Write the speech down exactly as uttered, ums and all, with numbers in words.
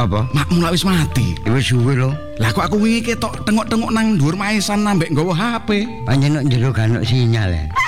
Apa? Makmu lak wis mati. Wis suwe lho. Lah kok aku wingi ketok tengok-tengok nang dhuwur maesan ambek nggawa H P. Panjenengan jero gak ono sinyal ya.